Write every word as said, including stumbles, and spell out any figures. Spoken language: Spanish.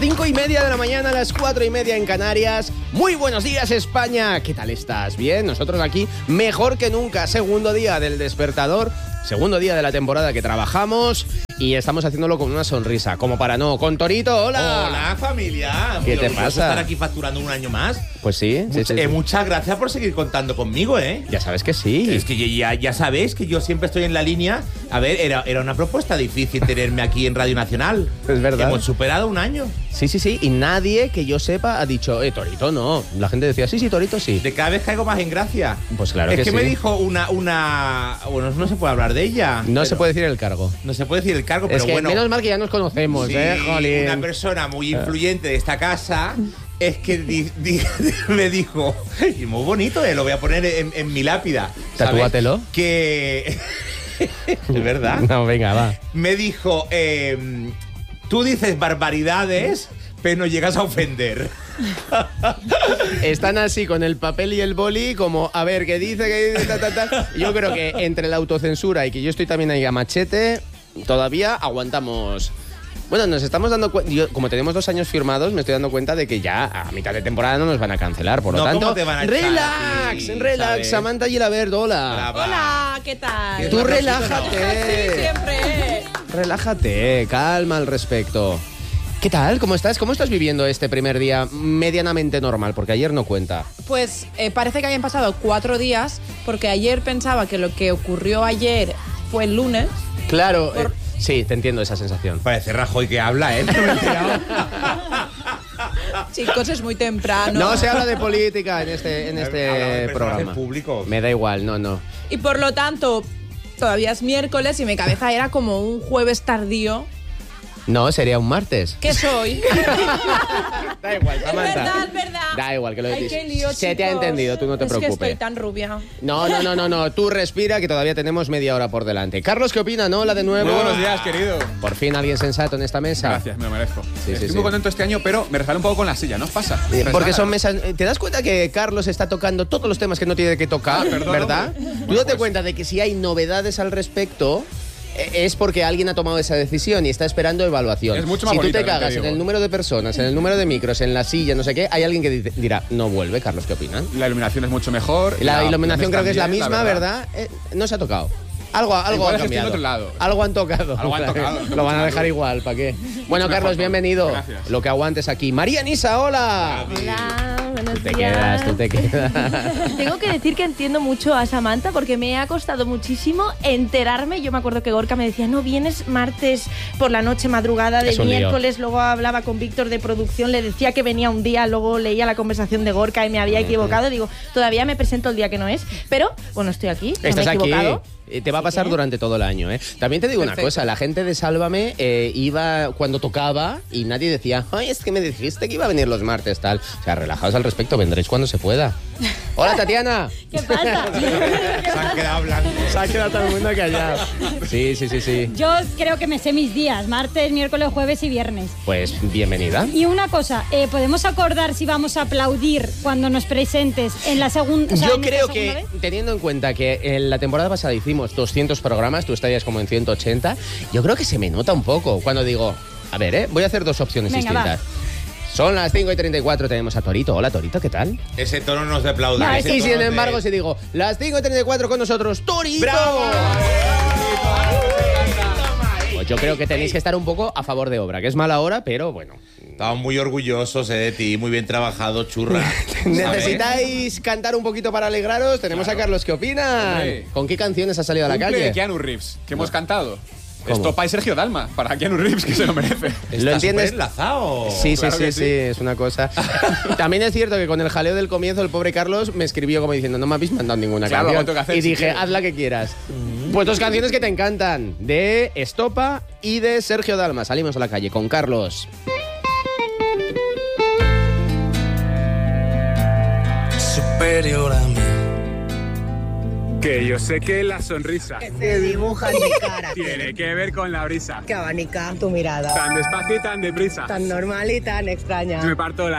cinco y media de la mañana, a las cuatro y media en Canarias. Muy buenos días, España. ¿Qué tal estás? Bien, nosotros aquí mejor que nunca. Segundo día del despertador, segundo día de la temporada que trabajamos y estamos haciéndolo con una sonrisa, como para no. Con Torito, hola. Hola, familia. ¿Qué Muy te pasa? estar aquí facturando un año más. Pues sí, sí, Much- sí, eh, sí. Muchas gracias por seguir contando conmigo, ¿eh? Ya sabes que sí. Es que ya, ya sabéis que yo siempre estoy en la línea. A ver, era, era una propuesta difícil tenerme aquí en Radio Nacional. Es verdad. Hemos superado un año. Sí, sí, sí. Y nadie que yo sepa ha dicho, eh, Torito no. La gente decía, sí, sí, Torito sí. De cada vez caigo más en gracia. Pues claro es que que sí. me dijo una, una... Bueno, no se puede hablar de ella. No pero- se puede decir el cargo. No se puede decir el cargo, Es pero que bueno. menos mal que ya nos conocemos, Sí, ¿eh, Jolín? una persona muy influyente de esta casa es que di- di- me dijo, y muy bonito, eh, lo voy a poner en, en mi lápida. ¿sabes? Tatúatelo. Que... es verdad. No, venga, va. Me dijo, eh, tú dices barbaridades, pero no llegas a ofender. Están así con el papel y el boli, como, a ver, ¿qué dice? ¿Qué dice? Ta, ta, ta. Yo creo que entre la autocensura y que yo estoy también ahí a machete, todavía aguantamos. Bueno, nos estamos dando cuenta, como tenemos dos años firmados, me estoy dando cuenta de que ya a mitad de temporada no nos van a cancelar. Por lo No, tanto, ¿cómo te van a echar relax, a ti, relax, sabes? Samantha Gilabert, hola. Brava. Hola, ¿qué tal? Tú no, relájate. Sí, siempre. Relájate, calma al respecto. ¿Qué tal? ¿Cómo estás? ¿Cómo estás viviendo este primer día medianamente normal? Porque ayer no cuenta. Pues eh, parece que hayan pasado cuatro días, porque ayer pensaba que lo que ocurrió ayer fue el lunes. Claro, Por- eh, sí, te entiendo esa sensación. Parece Rajoy que habla, ¿eh? No me he enterado. Chicos, es muy temprano. No se habla de política en este, en Habla de este personajes programa. públicos. Me da igual, no, no. Y por lo tanto, todavía es miércoles y mi cabeza era como un jueves tardío. No, sería un martes. ¿Qué soy? Da igual, Es Samantha. verdad, es verdad. Da igual que lo Ay, dices. qué lío, Se te ha chicos. entendido, tú no te es que preocupes. estoy tan rubia. No, no, no, no, no. Tú respira que todavía tenemos media hora por delante. Carlos, ¿qué opina? ¿No? La de nuevo. Muy buenos días, querido. Por fin alguien sensato en esta mesa. Gracias, me lo merezco. sí, Estoy sí. muy contento este año, pero me resbalé un poco con la silla, ¿no os pasa? Eh, Porque Resbala. son mesas. eh, ¿Te das cuenta que Carlos está tocando todos los temas que no tiene que tocar? Ah, perdón, ¿Verdad? hombre. Tú Bueno, date pues- cuenta de que si hay novedades al respecto, eh, es porque alguien ha tomado esa decisión y está esperando evaluación. Es mucho más si tú bonito, te también te cagas en digo. el número de personas, en el número de micros, en la silla, no sé qué, hay alguien que dice- dirá, no vuelve. Carlos, ¿qué opinan? La iluminación es mucho mejor. La iluminación creo que es la también, misma, ¿verdad? Eh, no se ha tocado. Algo, algo Igual ha es que estoy en cambiado. otro lado. Algo han tocado. Algo han tocado. Lo van a dejar igual, ¿para qué? Bueno, mejor Carlos, todo. bienvenido. Gracias. Lo que aguantes aquí. María Nisa, hola. Hola, buenos Tú te días. quedas, tú te quedas. Tengo que decir que entiendo mucho a Samantha porque me ha costado muchísimo enterarme. Yo me acuerdo que Gorka me decía, no, vienes martes por la noche, madrugada de Es un lío. miércoles. Luego hablaba con Víctor de producción, le decía que venía un día, luego leía la conversación de Gorka y me había equivocado. Digo, todavía me presento el día que no es. Pero, bueno, estoy aquí, no Estás me he aquí. equivocado. Eh, Te va a Así pasar que- durante todo el año, ¿eh? También te digo una Perfecto. cosa, la gente de Sálvame eh, iba cuando tocaba y nadie decía, ay, es que me dijiste que iba a venir los martes, tal. O sea, relajaos al respecto, vendréis cuando se pueda. Hola, Tatiana. ¿Qué pasa? Se han quedado hablando. Se ha quedado todo el mundo callado. Sí, sí, sí, sí. Yo creo que me sé mis días, martes, miércoles, jueves y viernes. Pues bienvenida. Y una cosa, eh, ¿podemos acordar si vamos a aplaudir cuando nos presentes en la segunda? Yo creo que, teniendo en cuenta que en la temporada pasada hicimos doscientos programas, tú estarías como en ciento ochenta, yo creo que se me nota un poco cuando digo, a ver, ¿eh? Voy a hacer dos opciones Venga, distintas. Son las cinco y treinta y cuatro, tenemos a Torito. Hola, Torito, ¿qué tal? Ese tono no es de aplaudir. Ah, ese y tono sin es embargo, de... si digo, las cinco y treinta y cuatro con nosotros, Torito. ¡Bravo! Pues yo creo que tenéis que estar un poco a favor de obra, que es mala hora, pero bueno. Estamos muy orgullosos eh, de ti, muy bien trabajado, churra. ¿Sabes? ¿Necesitáis cantar un poquito para alegraros? Tenemos a Carlos, ¿qué opinan? Hombre. ¿Con qué canciones ha salido a la Cumple calle? Keanu Reeves, que hemos cantado. ¿Cómo? Estopa y Sergio Dalma, para Keanu Reeves, que se lo merece. ¿Lo Está entiendes? enlazado. Sí, sí, Claro sí, que sí, sí. es una cosa. También es cierto que con el jaleo del comienzo, el pobre Carlos me escribió como diciendo, no me habéis mandado ninguna Claro, canción. algo tengo que hacer y si dije, quieres. haz la que quieras. Pues dos canciones que te encantan, de Estopa y de Sergio Dalma. Salimos a la calle con Carlos. Superior a mí. Que yo sé que la sonrisa Te dibuja en mi cara. tiene que ver con la brisa. Que abanica tu mirada. Tan despacio y tan deprisa. Tan normal y tan extraña. Me parto la